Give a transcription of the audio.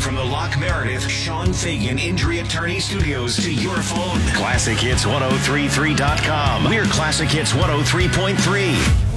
from the Lock Meredith Sean Fagan Injury Attorney Studios to your phone. ClassicHits1033.com. We're Classic Hits 103.3.